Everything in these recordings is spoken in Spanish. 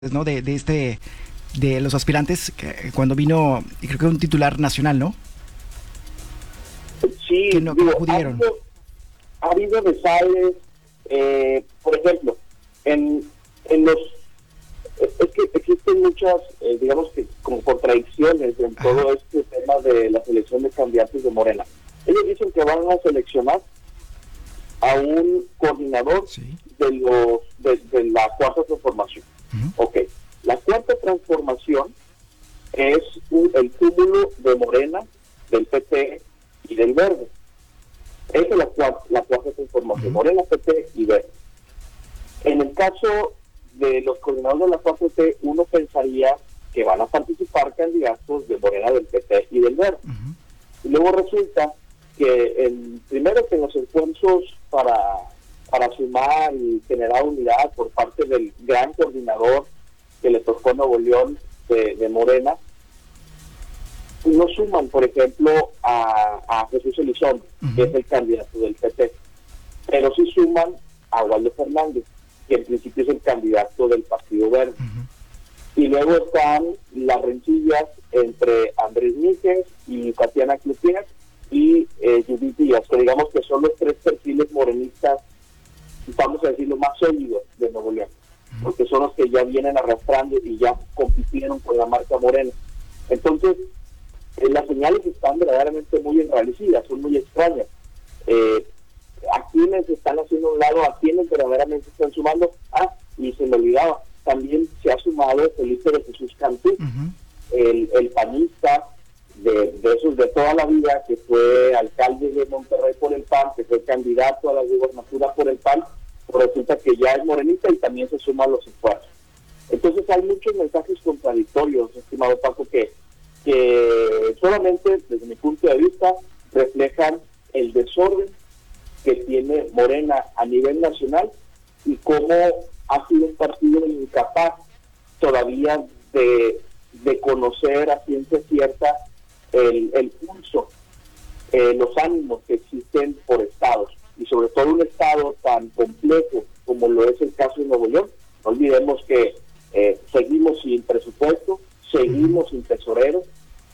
¿no? De los aspirantes, cuando vino, y creo que un titular nacional, ¿no? Sí, Que no pudieron. Ha habido desales, por ejemplo, en los... Es que existen muchas, digamos que como contradicciones en todo este tema de la selección de candidatos de Morena. Ellos dicen que van a seleccionar a un coordinador de la cuarta transformación. Ok, la cuarta transformación es el cúmulo de Morena, del PT y del Verde. Esa es la cuarta transformación, Morena, PT y Verde. En el caso de los coordinadores de la 4T, uno pensaría que van a participar candidatos de Morena, del PT y del Verde. Y luego resulta que primero que en los esfuerzos para sumar y generar unidad por parte del gran coordinador que le tocó Nuevo León de Morena, no suman, por ejemplo, a Jesús Elizondo, que es el candidato del PT, pero sí suman a Waldo Fernández, que en principio es el candidato del Partido Verde. Y luego están las rencillas entre Andrés Míguez y Tatiana Cloutier y Judith Díaz, que digamos que son los tres perfiles morenistas, vamos a decirlo, más sólidos de Nuevo León, porque son los que ya vienen arrastrando y ya compitieron con la marca Morena. Entonces, las señales están verdaderamente muy enrarecidas, son muy extrañas. A quienes están haciendo a un lado, a quienes verdaderamente están sumando. Y se me olvidaba, también se ha sumado Felipe de Jesús Cantú, el panista de esos de toda la vida, que fue alcalde de Monterrey por el PAN, que fue candidato a la gubernatura por el PAN, pero resulta que ya es morenista y también se suma a los esfuerzos. Entonces hay muchos mensajes contradictorios, estimado Paco, que solamente desde mi punto de vista reflejan el desorden que tiene Morena a nivel nacional y cómo ha sido un partido incapaz todavía de conocer a ciencia cierta el pulso, los ánimos que existen por estados, y sobre todo un estado tan complejo como lo es el caso de Nuevo León. No olvidemos que seguimos sin presupuesto, seguimos sin tesorero.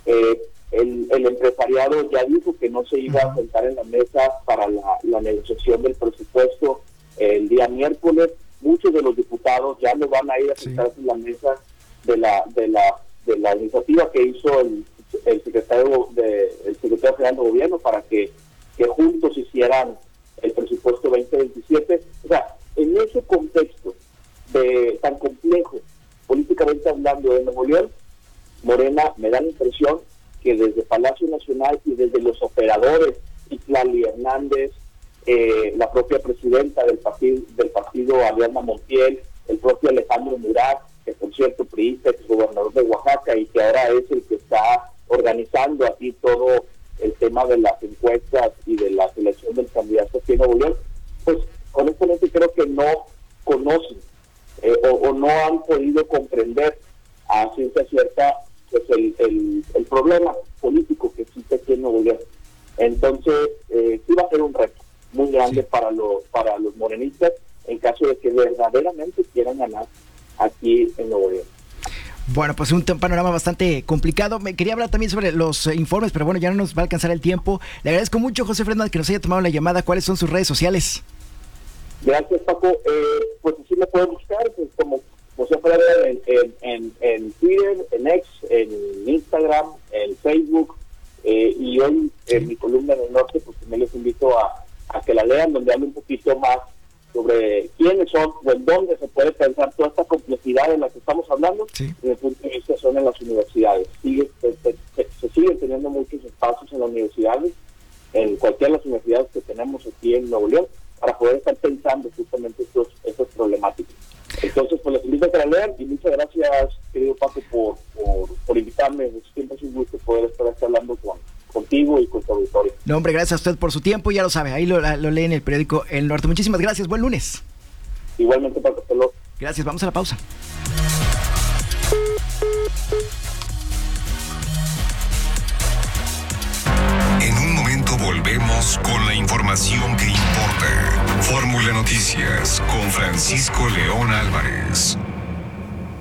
El empresariado ya dijo que no se iba a sentar en la mesa para la negociación del presupuesto el día miércoles. Muchos de los diputados ya no van a ir a sentarse en la mesa de la iniciativa que hizo el secretario general de gobierno para que juntos hicieran el presupuesto 2027. O sea, en ese contexto tan complejo políticamente hablando de Nuevo León, Morena me da la impresión que desde Palacio Nacional y desde los operadores, Itlali Hernández, la propia presidenta del partido Ariadna Montiel, el propio Alejandro Murat, que por cierto priista, ex gobernador de Oaxaca y que ahora es el que está organizando aquí todo el tema de las encuestas y de la selección del candidato aquí en Nuevo León, pues honestamente creo que no conocen o no han podido comprender a ciencia cierta pues el problema político que existe aquí en Nuevo León. Entonces sí va a ser un reto muy grande para los morenistas en caso de que verdaderamente quieran ganar aquí en Nuevo León. Bueno, pues un panorama bastante complicado. Me quería hablar también sobre los informes, pero bueno, ya no nos va a alcanzar el tiempo. Le agradezco mucho, José Fresno, que nos haya tomado la llamada. ¿Cuáles son sus redes sociales? Gracias, Paco. Pues sí me pueden buscar, pues como José Fresno en Twitter, en X, en Instagram, en Facebook, y hoy en mi columna en el norte, pues también les invito a que la lean, donde hablo un poquito más sobre quiénes son o en dónde se puede pensar toda esta complejidad en la que estamos hablando. Desde el punto de vista son en las universidades. Se siguen teniendo muchos espacios en las universidades, en cualquiera de las universidades que tenemos aquí en Nuevo León, para poder estar pensando justamente estas problemáticas. Entonces, pues les invito a que la lean y muchas gracias, querido Paco, por invitarme. Siempre es un gusto poder estar aquí hablando contigo y con tu auditorio. No, hombre, gracias a usted por su tiempo, ya lo sabe, ahí lo lee en el periódico El Norte. Muchísimas gracias, buen lunes. Igualmente, Paco, hasta luego. Gracias, vamos a la pausa. En un momento volvemos con la información que importa. Fórmula Noticias con Francisco León Álvarez.